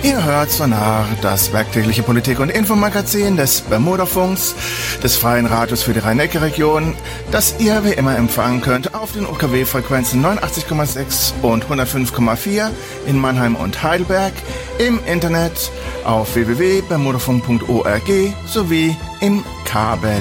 Ihr hört Sonar, das werktägliche Politik- und Infomagazin des Bermudafunks, des Freien Radios für die Rhein-Neckar-Region, das ihr wie immer empfangen könnt auf den UKW-Frequenzen 89,6 und 105,4 in Mannheim und Heidelberg, im Internet auf www.bermudafunk.org sowie im Kabel.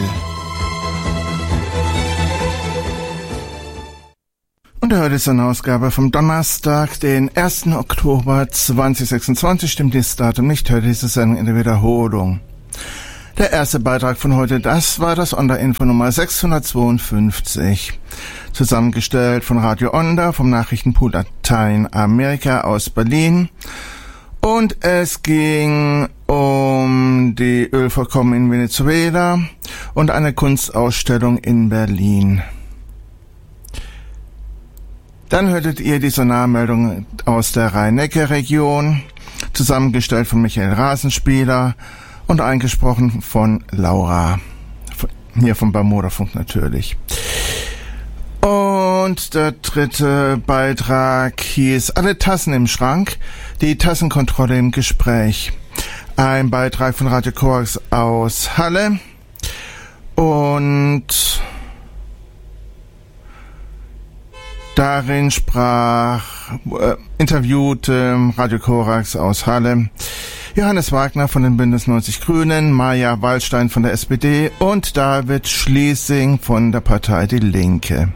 Und heute ist eine Ausgabe vom Donnerstag, den 1. Oktober 2026, stimmt dieses Datum nicht, heute ist es in der Wiederholung. Der erste Beitrag von heute, das war das Onda-Info Nummer 652, zusammengestellt von Radio Onda, vom Nachrichtenpool Lateinamerika aus Berlin. Und es ging um die Ölvorkommen in Venezuela und eine Kunstausstellung in Berlin. Dann hörtet ihr die Sonarmeldung aus der Rhein-Neckar-Region, zusammengestellt von Michael Rasenspieler und eingesprochen von Laura, hier vom Bermudafunk natürlich. Und der dritte Beitrag hieß Alle Tassen im Schrank, die Tassenkontrolle im Gespräch. Ein Beitrag von Radio Korax aus Halle und darin interviewte Radio Korax aus Halle Johannes Wagner von den Bündnis 90 Grünen, Maja Wallstein von der SPD und David Schlesing von der Partei Die Linke.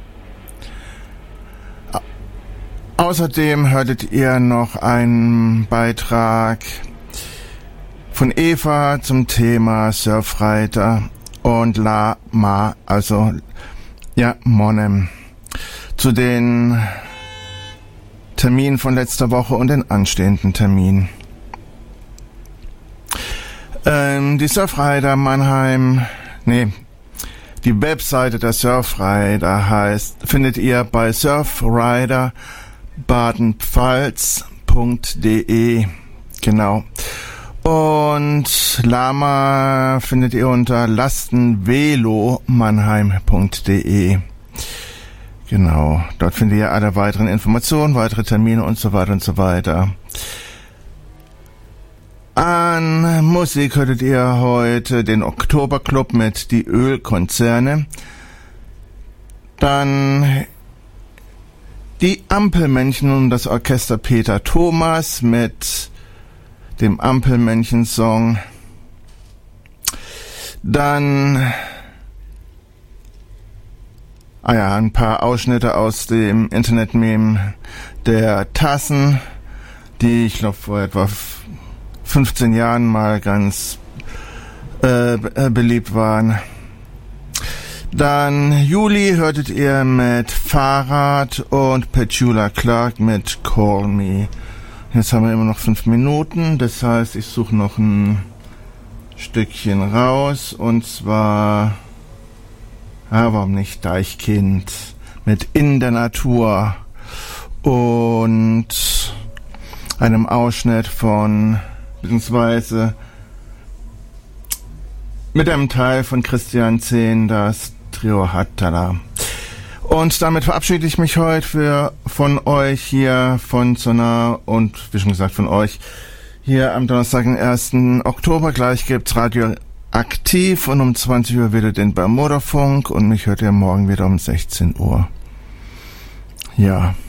Außerdem hörtet ihr noch einen Beitrag von Eva zum Thema Surfrider und La Ma, also ja, Monem, zu den Terminen von letzter Woche und den anstehenden Terminen. Die Surfrider Mannheim, die Webseite der Surfrider findet ihr bei surfriderbadenpfalz.de, genau. Und Lama findet ihr unter lastenvelomannheim.de. Genau, dort findet ihr alle weiteren Informationen, weitere Termine und so weiter und so weiter. An Musik hörtet ihr heute den Oktoberclub mit Die Ölkonzerne. Dann die Ampelmännchen und das Orchester Peter Thomas mit dem Ampelmännchen-Song. Dann ein paar Ausschnitte aus dem Internet-Meme der Tassen, die ich glaube vor etwa 15 Jahren mal ganz beliebt waren. Dann Juli hörtet ihr mit Fahrrad und Petula Clark mit Call Me. Jetzt haben wir immer noch 5 Minuten, das heißt, ich suche noch ein Stückchen raus und zwar... warum nicht Deichkind mit In der Natur und einem Ausschnitt von, beziehungsweise mit einem Teil von Christian Zehn, das Trio Hattala. Und damit verabschiede ich mich heute von euch hier von Sonar und, wie schon gesagt, von euch hier am Donnerstag, den 1. Oktober. Gleich gibt's Radio Aktiv und um 20 Uhr wieder den Bermudafunk und mich hört ihr morgen wieder um 16 Uhr. Ja.